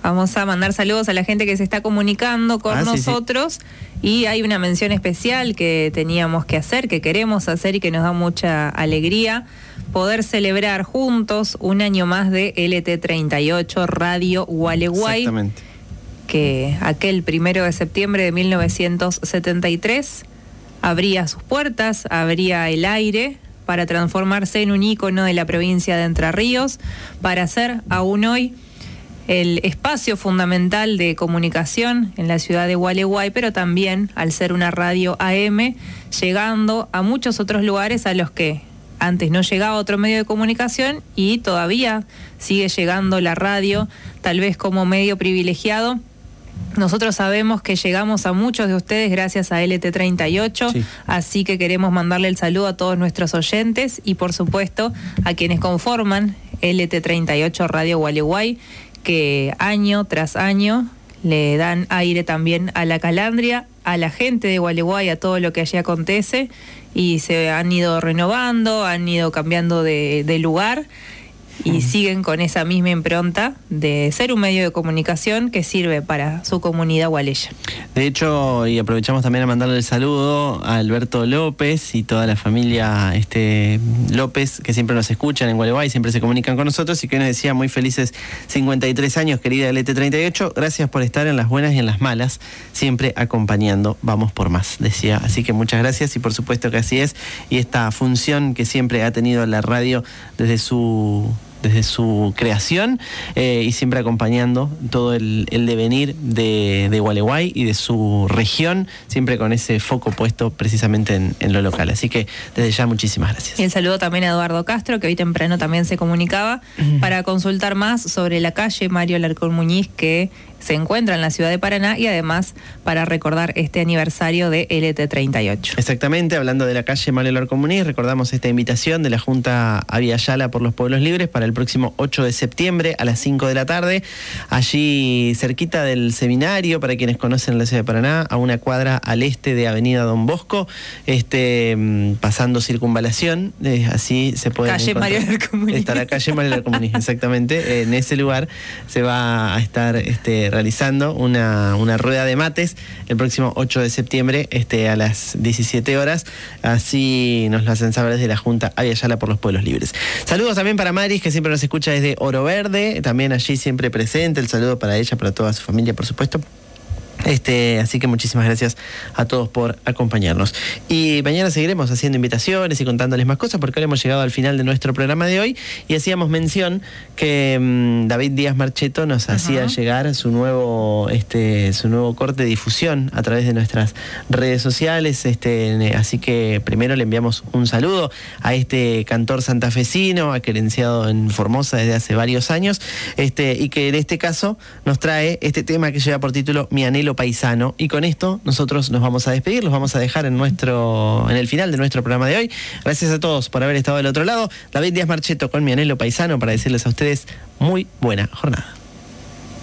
Vamos a mandar saludos a la gente que se está comunicando con nosotros. Sí. Y hay una mención especial que teníamos que hacer, que queremos hacer y que nos da mucha alegría. Poder celebrar juntos un año más de LT38 Radio Gualeguay. Exactamente. Que aquel 1 de septiembre de 1973 abría sus puertas, abría el aire para transformarse en un ícono de la provincia de Entre Ríos, para ser aún hoy el espacio fundamental de comunicación en la ciudad de Gualeguay, pero también al ser una radio AM, llegando a muchos otros lugares a los que antes no llegaba otro medio de comunicación y todavía sigue llegando la radio, tal vez como medio privilegiado. Nosotros sabemos que llegamos a muchos de ustedes gracias a LT38, sí. Así que queremos mandarle el saludo a todos nuestros oyentes y por supuesto a quienes conforman LT38 Radio Gualeguay, que año tras año le dan aire también a la Calandria, a la gente de Gualeguay, a todo lo que allí acontece, y se han ido renovando, han ido cambiando de lugar y siguen con esa misma impronta de ser un medio de comunicación que sirve para su comunidad gualeya. De hecho, y aprovechamos también a mandarle el saludo a Alberto López y toda la familia López, que siempre nos escuchan en Gualeguay, siempre se comunican con nosotros y que nos decía muy felices 53 años, querida LT38, gracias por estar en las buenas y en las malas, siempre acompañando, vamos por más, decía. Así que muchas gracias y por supuesto que así es, y esta función que siempre ha tenido la radio desde su creación y siempre acompañando todo el devenir de Gualeguay y de su región, siempre con ese foco puesto precisamente en lo local. Así que desde ya muchísimas gracias. Y el saludo también a Eduardo Castro, que hoy temprano también se comunicaba para consultar más sobre la calle Mario Alarcón Muñiz, que se encuentra en la ciudad de Paraná, y además para recordar este aniversario de LT38. Exactamente, hablando de la calle Mario Alarcón Muñiz, recordamos esta invitación de la Junta Avia Yala por los Pueblos Libres para el próximo 8 de septiembre a las 5 de la tarde, allí cerquita del seminario, para quienes conocen la ciudad de Paraná, a una cuadra al este de Avenida Don Bosco, pasando Circunvalación, así se puede calle encontrar. Mario Alarcón Muñiz. Está la calle Mario Alarcón Muñiz, exactamente. En ese lugar se va a estar realizando una rueda de mates el próximo 8 de septiembre a las 17 horas. Así nos lo hacen saber desde la Junta Avia Yala por los Pueblos Libres. Saludos también para Maris, que siempre nos escucha desde Oro Verde, también allí siempre presente. El saludo para ella, para toda su familia, por supuesto. Así que muchísimas gracias a todos por acompañarnos. Y mañana seguiremos haciendo invitaciones y contándoles más cosas, porque ahora hemos llegado al final de nuestro programa de hoy y hacíamos mención que David Díaz Marchetto nos hacía llegar su nuevo corte de difusión a través de nuestras redes sociales. Así que primero le enviamos un saludo a este cantor santafesino, querenciado en Formosa desde hace varios años, y que en este caso nos trae este tema que lleva por título Mi Anhelo Paisano, y con esto nosotros nos vamos a despedir, los vamos a dejar en el final de nuestro programa de hoy. Gracias a todos por haber estado del otro lado. David Díaz Marchetto con Mi Anhelo Paisano, para decirles a ustedes muy buena jornada.